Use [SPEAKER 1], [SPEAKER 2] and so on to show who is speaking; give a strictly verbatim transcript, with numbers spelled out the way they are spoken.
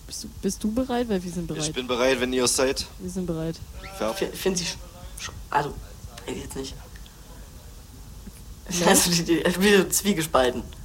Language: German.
[SPEAKER 1] Bist du, bist du bereit? Weil wir sind bereit.
[SPEAKER 2] Ich bin bereit, wenn ihr es seid.
[SPEAKER 1] Wir sind bereit.
[SPEAKER 3] Ich finde sie... Also, jetzt nicht. Nee. Also, die, die, wie so zwiegespalten.